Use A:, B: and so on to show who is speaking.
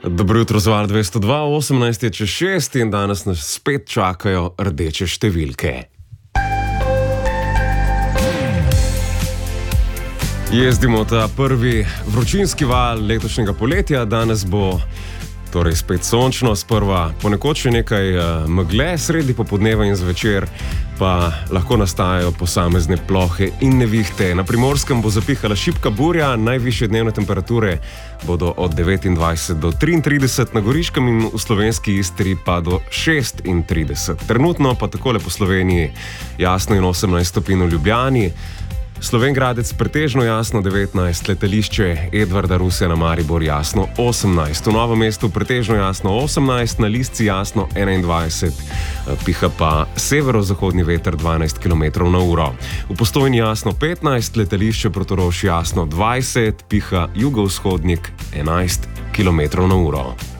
A: Dobro jutro, Zvar 202, 18 je čez 6 in danes nas spet čakajo rdeče številke. Jezdimo ta prvi vročinski val letošnjega poletja, danes bo torej spet sončno, sprva ponekod še nekaj megle, sredi popoldneva in zvečer pa lahko nastajajo posamezne plohe in nevihte. Na Primorskem bo zapihala šibka burja, najvišje dnevne temperature bodo od 29 do 33, na Goriškem in v slovenski Istri pa do 36. Trenutno pa takole po Sloveniji jasno in 18 stopinj v Ljubljani, Slovenj Gradec pretežno jasno 19, letališče Edvarda Rusja na Maribor jasno 18, v Novem mestu pretežno jasno 18, na Lisci jasno 21, piha pa severozahodni veter 12 km/h. V Postojni jasno 15, letališče Portorož jasno 20, piha jugovzhodnik 11 km/h.